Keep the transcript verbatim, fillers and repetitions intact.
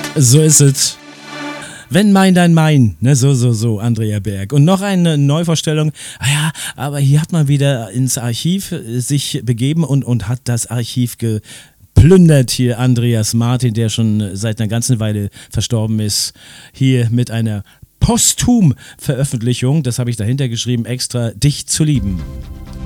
So ist es. Wenn mein, dann mein. Ne, so, so, so, Andrea Berg. Und noch eine Neuvorstellung. Ah ja, aber hier hat man wieder ins Archiv sich begeben und, und hat das Archiv geplündert. Hier Andreas Martin, der schon seit einer ganzen Weile verstorben ist. Hier mit einer Posthum-Veröffentlichung, das habe ich dahinter geschrieben, extra, dich zu lieben.